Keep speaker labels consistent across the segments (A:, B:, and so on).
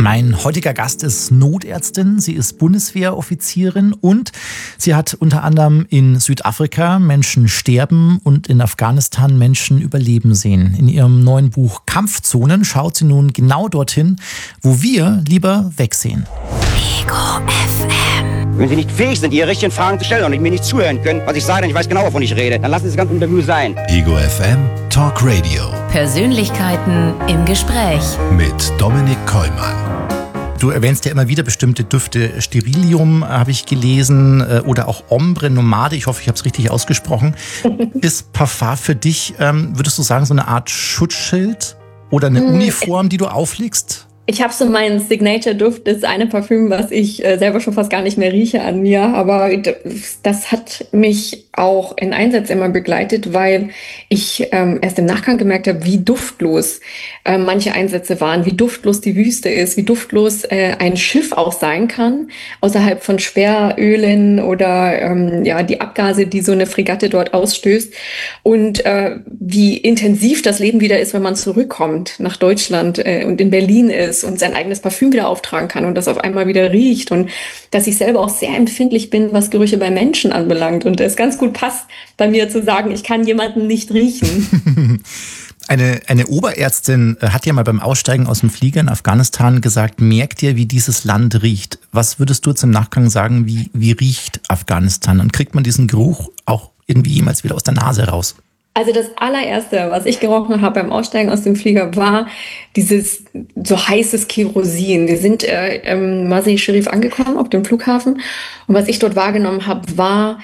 A: Mein heutiger Gast ist Notärztin, sie ist Bundeswehroffizierin und sie hat unter anderem in Südafrika Menschen sterben und in Afghanistan Menschen überleben sehen. In ihrem neuen Buch Kampfzonen schaut sie nun genau dorthin, wo wir lieber wegsehen.
B: Ego FM.
C: Wenn Sie nicht fähig sind, Ihre richtigen Fragen zu stellen und mir nicht zuhören können, was ich sage, denn ich weiß genau, wovon ich rede, dann lassen Sie das ganze Interview sein.
D: Ego FM Talk Radio.
B: Persönlichkeiten im Gespräch.
D: Mit Dominik Kollmann.
A: Du erwähnst ja immer wieder bestimmte Düfte. Sterilium habe ich gelesen oder auch Ombre Nomade. Ich hoffe, ich habe es richtig ausgesprochen. Ist Parfum für dich, würdest du sagen, so eine Art Schutzschild oder eine Uniform, die du auflegst?
E: Ich habe so meinen Signature-Duft, das ist eine Parfüm, was ich selber schon fast gar nicht mehr rieche an mir, aber das hat mich auch in Einsätzen immer begleitet, weil ich erst im Nachgang gemerkt habe, wie duftlos manche Einsätze waren, wie duftlos die Wüste ist, wie duftlos ein Schiff auch sein kann, außerhalb von Schwerölen oder die Abgase, die so eine Fregatte dort ausstößt und wie intensiv das Leben wieder ist, wenn man zurückkommt nach Deutschland und in Berlin ist und sein eigenes Parfüm wieder auftragen kann und das auf einmal wieder riecht und dass ich selber auch sehr empfindlich bin, was Gerüche bei Menschen anbelangt und es ganz gut passt bei mir zu sagen, ich kann jemanden nicht riechen.
A: Eine Oberärztin hat ja mal beim Aussteigen aus dem Flieger in Afghanistan gesagt, merkt ihr, wie dieses Land riecht. Was würdest du jetzt im Nachgang sagen, wie riecht Afghanistan? Und kriegt man diesen Geruch auch irgendwie jemals wieder aus der Nase raus?
E: Also das allererste, was ich gerochen habe beim Aussteigen aus dem Flieger, war dieses so heißes Kerosin. Wir sind Mazar-i-Sharif angekommen auf dem Flughafen und was ich dort wahrgenommen habe, war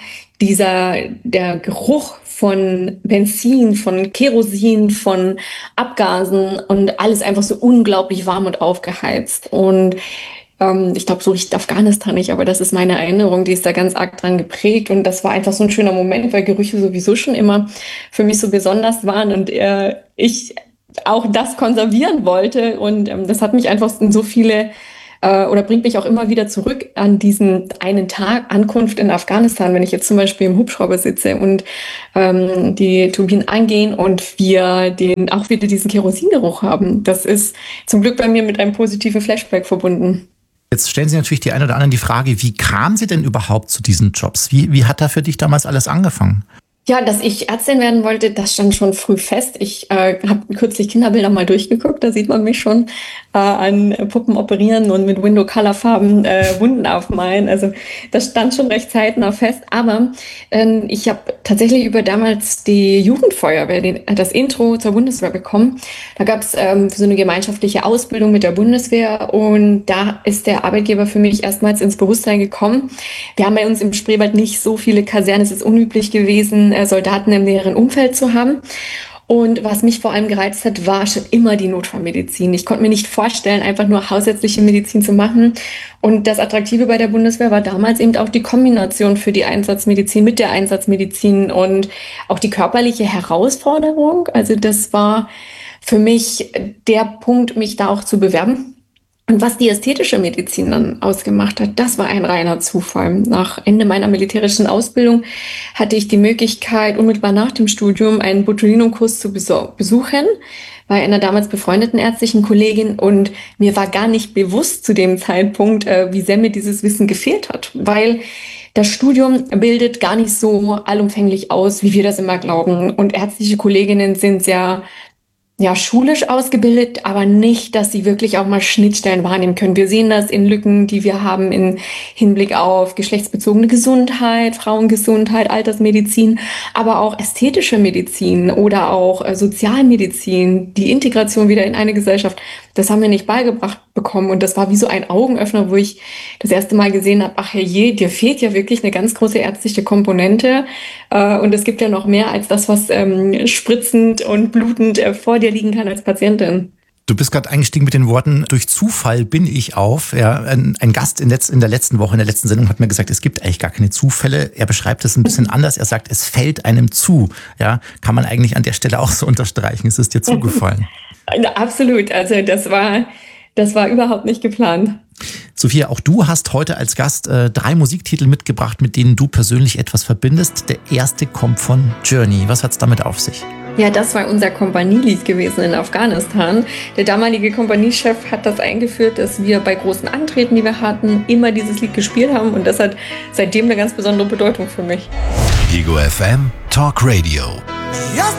E: der Geruch von Benzin, von Kerosin, von Abgasen und alles einfach so unglaublich warm und aufgeheizt. Und ich glaube, so riecht Afghanistan nicht, aber das ist meine Erinnerung, die ist da ganz arg dran geprägt und das war einfach so ein schöner Moment, weil Gerüche sowieso schon immer für mich so besonders waren und ich auch das konservieren wollte und das hat mich einfach in so viele oder bringt mich auch immer wieder zurück an diesen einen Tag Ankunft in Afghanistan, wenn ich jetzt zum Beispiel im Hubschrauber sitze und die Turbinen angehen und wir auch wieder diesen Kerosingeruch haben. Das ist zum Glück bei mir mit einem positiven Flashback verbunden.
A: Jetzt stellen Sie natürlich die einen oder anderen die Frage, wie kam sie denn überhaupt zu diesen Jobs? Wie hat da für dich damals alles angefangen?
E: Ja, dass ich Ärztin werden wollte, das stand schon früh fest. Ich habe kürzlich Kinderbilder mal durchgeguckt, da sieht man mich schon an Puppen operieren und mit Window-Color-Farben Wunden aufmalen. Also das stand schon recht zeitnah fest. Aber ich habe tatsächlich über damals die Jugendfeuerwehr das Intro zur Bundeswehr bekommen. Da gab es so eine gemeinschaftliche Ausbildung mit der Bundeswehr und da ist der Arbeitgeber für mich erstmals ins Bewusstsein gekommen. Wir haben bei uns im Spreewald nicht so viele Kasernen, es ist unüblich gewesen, Soldaten im näheren Umfeld zu haben. Und was mich vor allem gereizt hat, war schon immer die Notfallmedizin. Ich konnte mir nicht vorstellen, einfach nur hausärztliche Medizin zu machen. Und das Attraktive bei der Bundeswehr war damals eben auch die Kombination für die Einsatzmedizin mit der Einsatzmedizin und auch die körperliche Herausforderung. Also das war für mich der Punkt, mich da auch zu bewerben. Und was die ästhetische Medizin dann ausgemacht hat, das war ein reiner Zufall. Nach Ende meiner militärischen Ausbildung hatte ich die Möglichkeit, unmittelbar nach dem Studium einen Botulinum-Kurs zu besuchen bei einer damals befreundeten ärztlichen Kollegin. Und mir war gar nicht bewusst zu dem Zeitpunkt, wie sehr mir dieses Wissen gefehlt hat, weil das Studium bildet gar nicht so allumfänglich aus, wie wir das immer glauben. Und ärztliche Kolleginnen sind sehr schulisch ausgebildet, aber nicht, dass sie wirklich auch mal Schnittstellen wahrnehmen können. Wir sehen das in Lücken, die wir haben im Hinblick auf geschlechtsbezogene Gesundheit, Frauengesundheit, Altersmedizin, aber auch ästhetische Medizin oder auch Sozialmedizin, die Integration wieder in eine Gesellschaft. Das haben wir nicht beigebracht bekommen und das war wie so ein Augenöffner, wo ich das erste Mal gesehen habe, ach herrje, dir fehlt ja wirklich eine ganz große ärztliche Komponente und es gibt ja noch mehr als das, was spritzend und blutend vor dir liegen kann als Patientin.
A: Du bist gerade eingestiegen mit den Worten, durch Zufall bin ich auf. Ja, ein Gast in der letzten Woche, in der letzten Sendung hat mir gesagt, es gibt eigentlich gar keine Zufälle. Er beschreibt es ein bisschen anders. Er sagt, es fällt einem zu. Ja, kann man eigentlich an der Stelle auch so unterstreichen. Es ist dir zugefallen.
E: Absolut. Also das war überhaupt nicht geplant.
A: Sophia, auch du hast heute als Gast 3 Musiktitel mitgebracht, mit denen du persönlich etwas verbindest. Der erste kommt von Journey. Was hat's damit auf sich?
E: Ja, das war unser Kompanielied gewesen in Afghanistan. Der damalige Kompaniechef hat das eingeführt, dass wir bei großen Antreten, die wir hatten, immer dieses Lied gespielt haben. Und das hat seitdem eine ganz besondere Bedeutung für mich.
D: Ego FM Talk Radio.